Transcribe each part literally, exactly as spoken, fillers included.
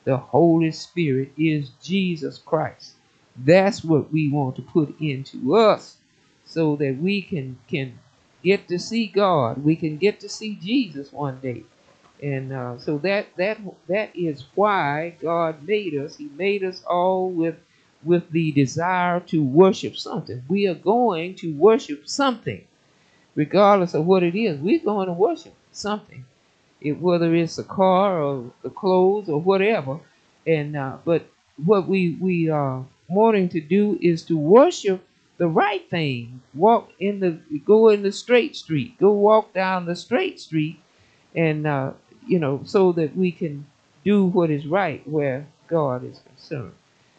the Holy Spirit is Jesus Christ. That's what we want to put into us so that we can can get to see God. We can get to see Jesus one day. And uh, so that that that is why God made us. He made us all with with the desire to worship something. We are going to worship something, regardless of what it is. We're going to worship something, it, whether it's a car or the clothes or whatever. And uh, but what we we are wanting to do is to worship the right thing. Walk in the go in the straight street. Go walk down the straight street, and uh, you know, so that we can do what is right where God is concerned.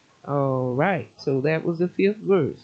All right. So that was the fifth verse.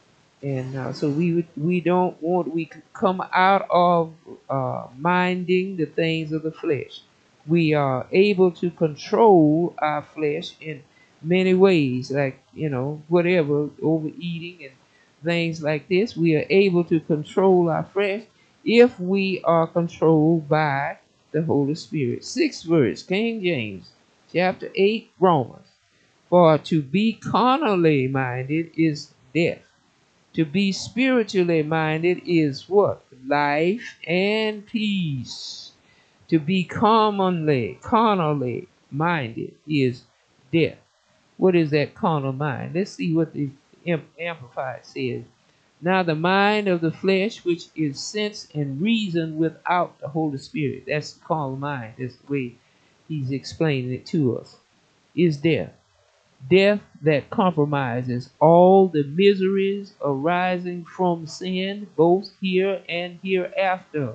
And uh, so we would, we don't want we could come out of uh, minding the things of the flesh. We are able to control our flesh in many ways, like you know whatever overeating and things like this. We are able to control our flesh if we are controlled by the Holy Spirit. Sixth verse, King James, chapter eight, Romans. For to be carnally minded is death. To be spiritually minded is what? Life and peace. To be commonly, carnally minded is death. What is that carnal mind? Let's see what the Amplified says. Now the mind of the flesh, which is sense and reason without the Holy Spirit, that's the carnal mind. That's the way he's explaining it to us, is death. Death that compromises all the miseries arising from sin, both here and hereafter.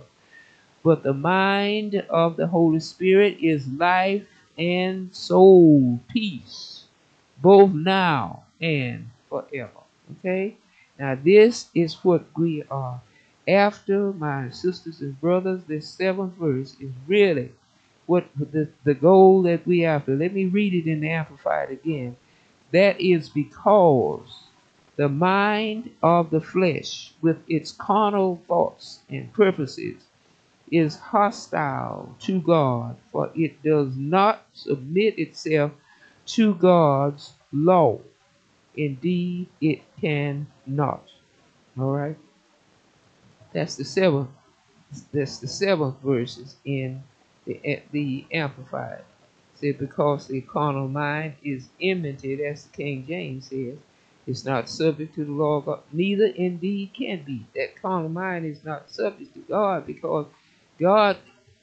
But the mind of the Holy Spirit is life and soul peace, both now and forever. Okay? Now, this is what we are after, my sisters and brothers. This seventh verse is really what the, the goal that we after. Let me read it in the Amplified again. That is because the mind of the flesh, with its carnal thoughts and purposes, is hostile to God, for it does not submit itself to God's law. Indeed, it cannot. All right. That's the seventh. That's the seventh verses in the the Amplified. Said because the carnal mind is enmity, as the King James says, it's not subject to the law of God. Neither indeed can be. That carnal mind is not subject to God because God,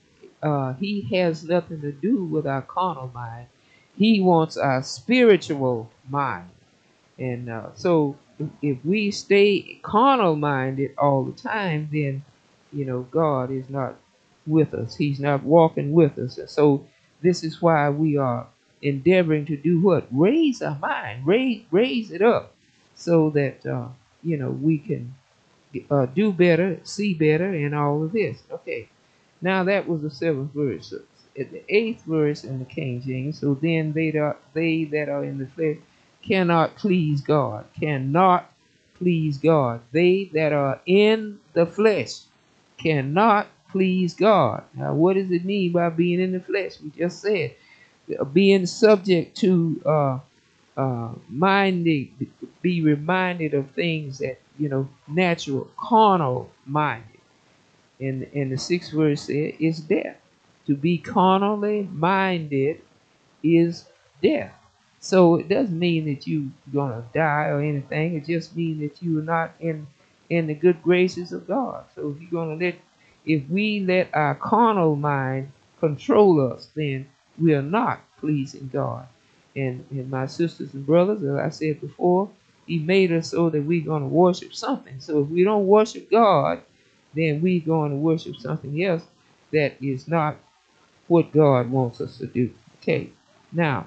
uh, He has nothing to do with our carnal mind. He wants our spiritual mind. And uh, so if, if we stay carnal minded all the time, then, you know, God is not with us. He's not walking with us. And so this is why we are endeavoring to do what? Raise our mind, raise, raise it up so that, uh, you know, we can uh, do better, see better, and all of this. Okay. Now that was the seventh verse. So, at the eighth verse in the King James, so then they that, they that are in the flesh cannot please God. Cannot please God. They that are in the flesh cannot please God. Now, what does it mean by being in the flesh? We just said being subject to uh, uh, minding, be reminded of things that, you know, natural, carnal minded. And, and the sixth verse said is death. To be carnally minded is death. So it doesn't mean that you're gonna die or anything. It just means that you are not in in the good graces of God. So if you're gonna let, if we let our carnal mind control us, then we are not pleasing God. And and my sisters and brothers, as I said before, He made us so that we're gonna worship something. So if we don't worship God, then we're going to worship something else that is not what God wants us to do. Okay, now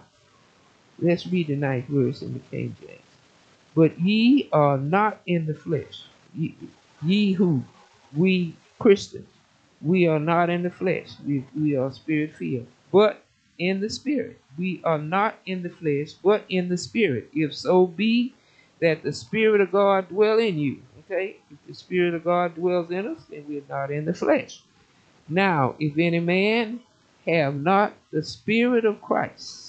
let's read the ninth verse in the King James. But ye are not in the flesh. Ye, ye who? We Christians. We are not in the flesh. We, we are spirit filled. But in the spirit. We are not in the flesh, but in the spirit. If so be that the Spirit of God dwell in you. Okay? If the Spirit of God dwells in us, then we are not in the flesh. Now, if any man have not the Spirit of Christ,